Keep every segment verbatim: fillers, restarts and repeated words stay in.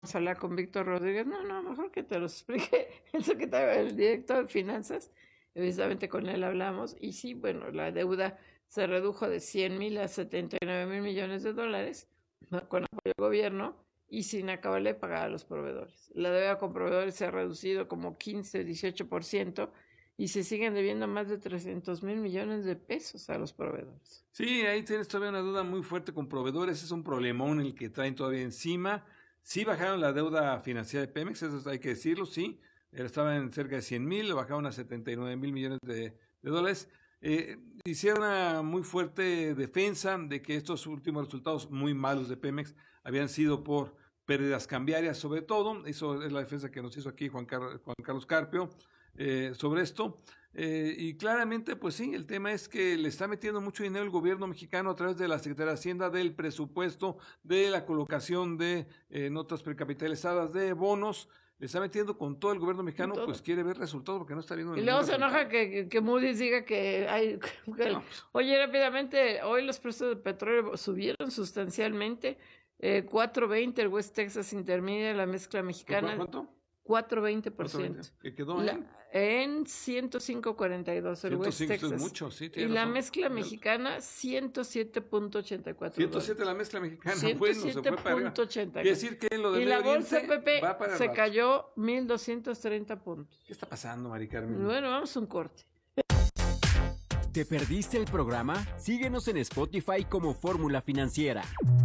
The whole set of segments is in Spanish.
hablar con Víctor Rodríguez. No, no, mejor que te lo explique el secretario, el director de finanzas. Precisamente con él hablamos. Y sí, bueno, la deuda se redujo de cien mil a setenta y nueve mil millones de dólares con apoyo del gobierno y sin acabarle de pagar a los proveedores. La deuda con proveedores se ha reducido como quince, dieciocho por ciento y se siguen debiendo más de trescientos mil millones de pesos a los proveedores. Sí, ahí tienes todavía una deuda muy fuerte con proveedores. Es un problemón el que traen todavía encima. Sí bajaron la deuda financiera de Pemex, eso hay que decirlo, sí. Estaba en cerca de cien mil, lo bajaron a setenta y nueve mil millones de, de dólares. Eh, hicieron una muy fuerte defensa de que estos últimos resultados muy malos de Pemex habían sido por pérdidas cambiarias, sobre todo. Eso es la defensa que nos hizo aquí Juan, Car- Juan Carlos Carpio eh, sobre esto. Eh, y claramente, pues sí, el tema es que le está metiendo mucho dinero el gobierno mexicano a través de la Secretaría de Hacienda, del presupuesto, de la colocación de eh, notas precapitalizadas, de bonos. Le está metiendo con todo el gobierno mexicano, pues quiere ver resultados porque no está viendo. Y luego se enoja que, que Moody's diga que hay... Que, no. Oye, rápidamente, hoy los precios del petróleo subieron sustancialmente. Eh, cuatro veinte el West Texas Intermediate, la mezcla mexicana. ¿Cuánto? cuatro veinte por ciento. ¿Qué quedó la, en ciento cinco cuarenta y dos el West Texas. Es mucho, sí, y la razón. Mezcla mexicana ciento siete punto ochenta y cuatro. ciento siete la mezcla mexicana. ciento siete punto ochenta y cuatro. Quiere decir que lo de y la bolsa Pepe va para se cayó mil doscientos treinta puntos. ¿Qué está pasando, Mari Carmen? Bueno, vamos a un corte. ¿Te perdiste el programa? Síguenos en Spotify como Fórmula Financiera.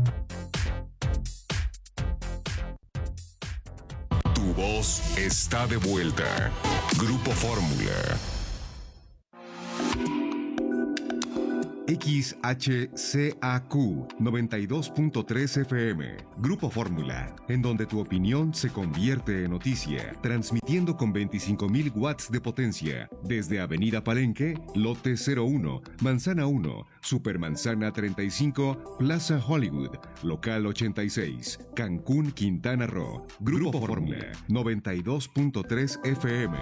Tu voz está de vuelta. Grupo Fórmula. X H C A Q noventa y dos punto tres F M, Grupo Fórmula, en donde tu opinión se convierte en noticia, transmitiendo con veinticinco mil watts de potencia, desde Avenida Palenque, Lote cero uno, Manzana uno, Supermanzana treinta y cinco, Plaza Hollywood, Local ochenta y seis, Cancún, Quintana Roo, Grupo Fórmula, noventa y dos punto tres F M.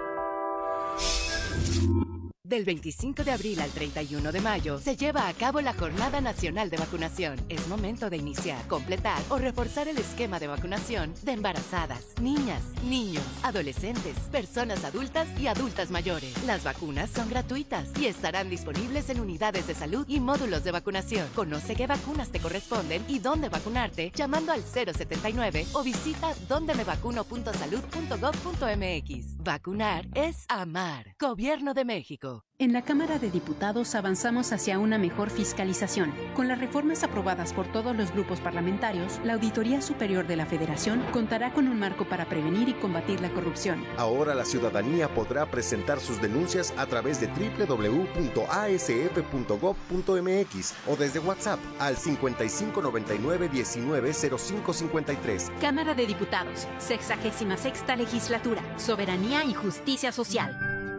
Del veinticinco de abril al treinta y uno de mayo se lleva a cabo la Jornada Nacional de Vacunación. Es momento de iniciar, completar o reforzar el esquema de vacunación de embarazadas, niñas, niños, adolescentes, personas adultas y adultas mayores. Las vacunas son gratuitas y estarán disponibles en unidades de salud y módulos de vacunación. Conoce qué vacunas te corresponden y dónde vacunarte llamando al cero setenta y nueve o visita donde me vacuno punto salud punto gob punto m x. Vacunar es amar. Gobierno de México. En la Cámara de Diputados avanzamos hacia una mejor fiscalización. Con las reformas aprobadas por todos los grupos parlamentarios, la Auditoría Superior de la Federación contará con un marco para prevenir y combatir la corrupción. Ahora la ciudadanía podrá presentar sus denuncias a través de doble u doble u doble u punto a s f punto gob punto m x o desde WhatsApp al cincuenta y cinco noventa y nueve diecinueve cero cinco cincuenta y tres. Cámara de Diputados, sexagésima sexta Legislatura, Soberanía y Justicia Social.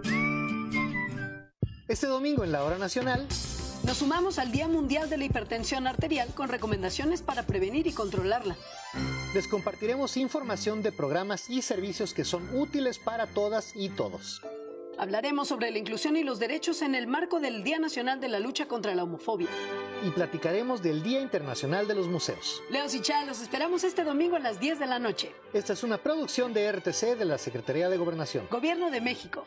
Este domingo en la Hora Nacional nos sumamos al Día Mundial de la Hipertensión Arterial con recomendaciones para prevenir y controlarla. Les compartiremos información de programas y servicios que son útiles para todas y todos. Hablaremos sobre la inclusión y los derechos en el marco del Día Nacional de la Lucha contra la Homofobia. Y platicaremos del Día Internacional de los Museos. Leos y Chá, los esperamos este domingo a las diez de la noche. Esta es una producción de R T C de la Secretaría de Gobernación. Gobierno de México.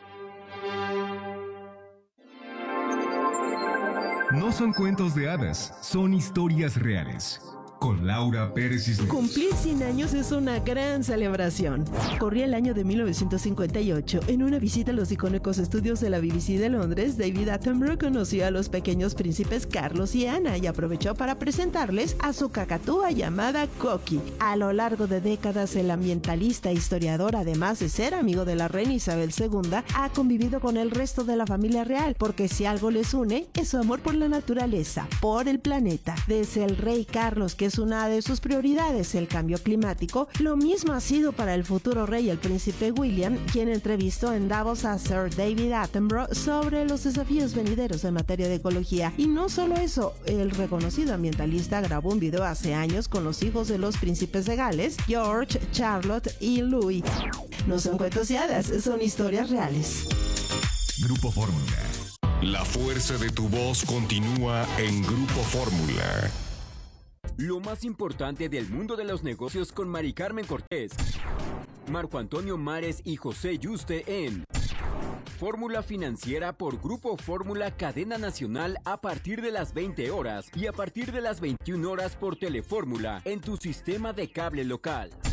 No son cuentos de hadas, son historias reales. Con Laura Pérez Cisneros. Cumplir cien años es una gran celebración. Corría el año de mil novecientos cincuenta y ocho. En una visita a los icónicos estudios de la B B C de Londres, David Attenborough conoció a los pequeños príncipes Carlos y Ana y aprovechó para presentarles a su cacatúa llamada Coqui. A lo largo de décadas, el ambientalista e historiador, además de ser amigo de la reina Isabel segunda, ha convivido con el resto de la familia real, porque si algo les une, es su amor por la naturaleza, por el planeta. Desde el rey Carlos, que es una de sus prioridades, el cambio climático, lo mismo ha sido para el futuro rey, el príncipe William, quien entrevistó en Davos a Sir David Attenborough sobre los desafíos venideros en materia de ecología. Y no solo eso, el reconocido ambientalista grabó un video hace años con los hijos de los príncipes de Gales, George, Charlotte y Louis. No son cuentos de hadas, son historias reales. Grupo Fórmula. La fuerza de tu voz continúa en Grupo Fórmula. Lo más importante del mundo de los negocios con Mari Carmen Cortés, Marco Antonio Mares y José Yuste en Fórmula Financiera por Grupo Fórmula Cadena Nacional a partir de las veinte horas y a partir de las veintiuna horas por Telefórmula en tu sistema de cable local.